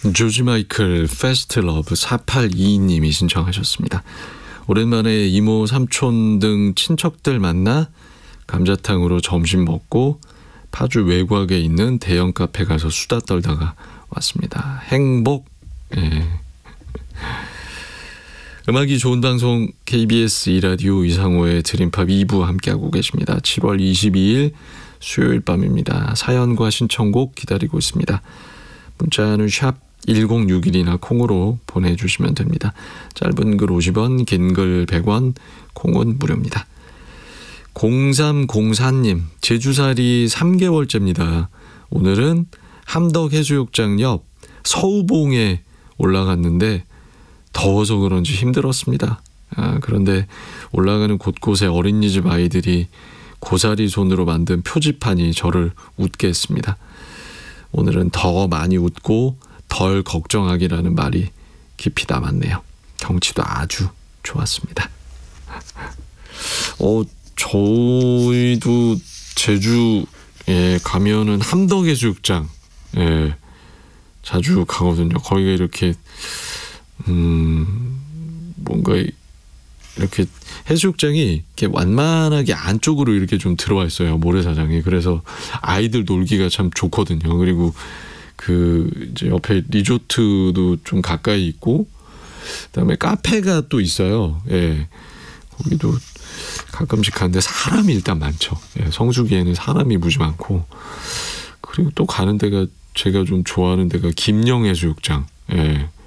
조지 마이클 페스트 러브 4822님이 신청하셨습니다. 오랜만에 이모 삼촌 등 친척들 만나 감자탕으로 점심 먹고 파주 외곽에 있는 대형 카페 가서 수다 떨다가 왔습니다. 행복. 예. 음악이 좋은 방송 KBS 2라디오 이상호의 드림팝 2부 함께하고 계십니다. 7월 22일 수요일 밤입니다. 사연과 신청곡 기다리고 있습니다. 문자는 샵 1061이나 콩으로 보내주시면 됩니다. 짧은 글 50원, 긴 글 100원, 콩은 무료입니다. 0304님, 제주살이 3개월째입니다. 오늘은 함덕해수욕장 옆 서우봉에 올라갔는데 더워서 그런지 힘들었습니다. 그런데 올라가는 곳곳에 어린이집 아이들이 고사리 손으로 만든 표지판이 저를 웃게 했습니다. 오늘은 더 많이 웃고 덜 걱정하기라는 말이 깊이 남았네요. 경치도 아주 좋았습니다. 저희도 제주에 가면은 함덕해수욕장 자주 가거든요. 거기가 이렇게 뭔가 이렇게 해수욕장이 이렇게 완만하게 안쪽으로 이렇게 좀 들어와 있어요. 모래사장이. 그래서 아이들 놀기가 참 좋거든요. 그리고 이제 옆에 리조트도 좀 가까이 있고, 그다음에 카페가 또 있어요. 예. 거기도 가끔씩 가는데 사람이 일단 많죠. 예. 성수기에는 사람이 무지 많고, 그리고 또 가는 데가 제가 좀 좋아하는 데가 김영해수욕장. 예.